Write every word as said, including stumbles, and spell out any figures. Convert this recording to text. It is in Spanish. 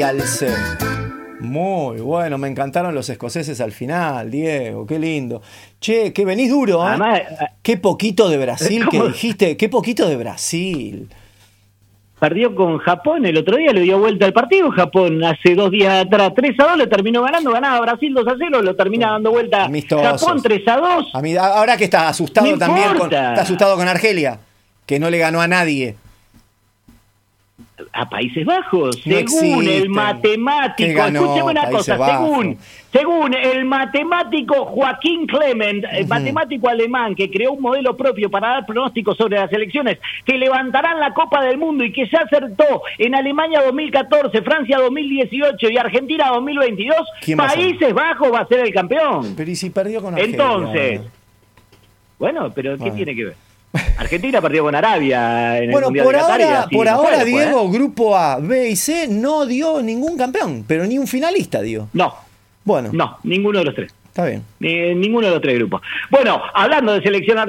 Muy bueno, me encantaron los escoceses al final, Diego, qué lindo. Che, que venís duro, ¿eh? Además, qué poquito de Brasil que dijiste, qué poquito de Brasil. Perdió con Japón, el otro día le dio vuelta al partido. Japón hace dos días atrás tres a dos, le terminó ganando, ganaba Brasil dos a cero, lo termina dando vuelta Amistosos. Japón tres a dos. A mí, ahora que está asustado no también, con, importa. está asustado con Argelia, que no le ganó a nadie. A Países Bajos, No según existen. el matemático, ganó, escúcheme una Países cosa, Bajos. según, según el matemático Joaquín Clement, el uh-huh. matemático alemán que creó un modelo propio para dar pronósticos sobre las elecciones que levantarán la Copa del Mundo y que se acertó en Alemania dos mil catorce, Francia dos mil dieciocho y Argentina dos mil veintidós, Países Bajos va a ser el campeón. Pero ¿y si perdió con Argelia? Entonces, bueno, pero ¿qué bueno. tiene que ver? Argentina perdió con Arabia en el bueno, Mundial por de Qatar. ahora, Así, por no ahora fue, Diego, ¿eh? grupo A, B y C no dio ningún campeón, pero ni un finalista dio. No. Bueno. No, ninguno de los tres. Está bien. Ni, ninguno de los tres grupos. Bueno, hablando de selección